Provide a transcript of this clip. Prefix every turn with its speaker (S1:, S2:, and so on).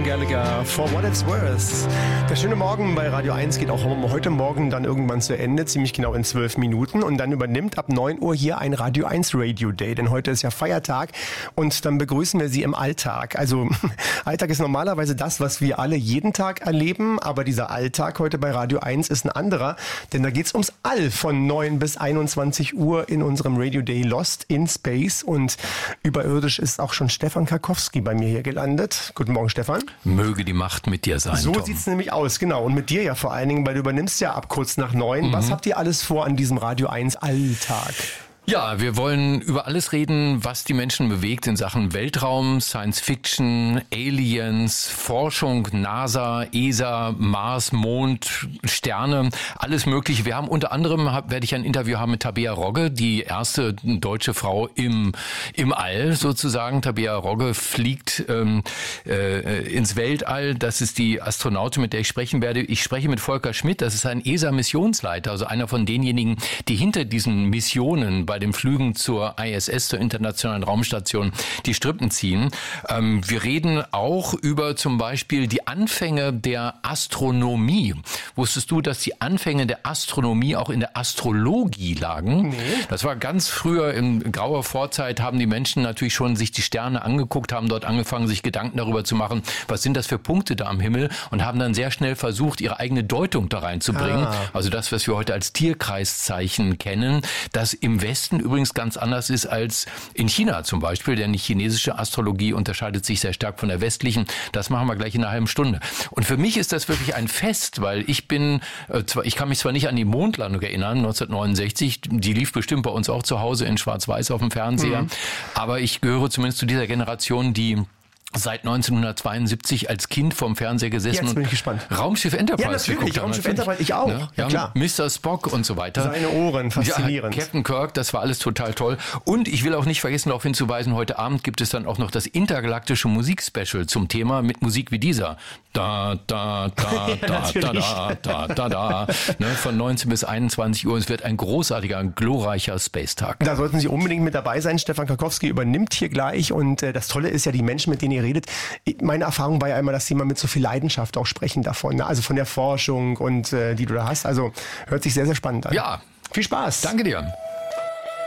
S1: Gallagher, For What It's Worth. Der schöne Morgen bei Radio 1 geht auch heute Morgen dann irgendwann zu Ende, ziemlich genau in 12 Minuten. Und dann übernimmt ab 9 Uhr hier ein Radio 1 Radio Day, denn heute ist ja Feiertag und dann begrüßen wir Sie im Alltag. Also Alltag ist normalerweise das, was wir alle jeden Tag erleben, aber dieser Alltag heute bei Radio 1 ist ein anderer, denn da geht's ums All von 9 bis 21 Uhr in unserem Radio Day Lost in Space. Und überirdisch ist auch schon Stefan Karkowski bei mir hier gelandet. Guten Morgen, Stefan.
S2: Möge die Macht mit dir sein,
S1: So
S2: Tom.
S1: sieht's nämlich aus, genau. Und mit dir ja vor allen Dingen, weil du übernimmst ja ab kurz nach 9. Was habt ihr alles vor an diesem Radio 1 Alltag?
S2: Ja, wir wollen über alles reden, was die Menschen bewegt in Sachen Weltraum, Science Fiction, Aliens, Forschung, NASA, ESA, Mars, Mond, Sterne, alles Mögliche. Wir haben unter anderem, werde ich ein Interview haben mit Tabea Rogge, die erste deutsche Frau im All sozusagen. Tabea Rogge fliegt ins Weltall. Das ist die Astronautin, mit der ich sprechen werde. Ich spreche mit Volker Schmidt, das ist ein ESA-Missionsleiter, also einer von denjenigen, die hinter diesen Missionen bei den Flügen zur ISS, zur Internationalen Raumstation, die Strippen ziehen. Wir reden auch über zum Beispiel die Anfänge der Astronomie. Wusstest du, dass die Anfänge der Astronomie auch in der Astrologie lagen? Nee. Das war ganz früher, in grauer Vorzeit, haben die Menschen natürlich schon sich die Sterne angeguckt, haben dort angefangen, sich Gedanken darüber zu machen, was sind das für Punkte da am Himmel, und haben dann sehr schnell versucht, ihre eigene Deutung da reinzubringen. Also das, was wir heute als Tierkreiszeichen kennen, das im Westen übrigens ganz anders ist als in China zum Beispiel, denn die chinesische Astrologie unterscheidet sich sehr stark von der westlichen. Das machen wir gleich in einer halben Stunde. Und für mich ist das wirklich ein Fest, weil ich kann mich zwar nicht an die Mondlandung erinnern, 1969, die lief bestimmt bei uns auch zu Hause in Schwarz-Weiß auf dem Fernseher, aber ich gehöre zumindest zu dieser Generation, die seit 1972 als Kind vorm Fernseher gesessen
S1: Jetzt bin ich gespannt.
S2: Raumschiff Enterprise geguckt haben.
S1: Raumschiff Enterprise, ich auch.
S2: Ja, klar. Mr. Spock und so weiter.
S1: Seine Ohren, faszinierend.
S2: Ja, Captain Kirk, das war alles total toll. Und ich will auch nicht vergessen, darauf hinzuweisen, heute Abend gibt es dann auch noch das intergalaktische Musikspecial zum Thema mit Musik wie dieser. Da, da, da, da, da, da, da, da, da. Ne, von 19 bis 21 Uhr. Es wird ein großartiger, glorreicher Space-Tag.
S1: Da sollten Sie unbedingt mit dabei sein. Stefan Karkowski übernimmt hier gleich. Und das Tolle ist ja, die Menschen, mit denen ihr redet, meine Erfahrung war ja immer, dass sie immer mit so viel Leidenschaft auch sprechen davon. Ne? Also von der Forschung und die du da hast. Also hört sich sehr, sehr spannend an.
S2: Ja.
S1: Viel Spaß.
S2: Danke dir.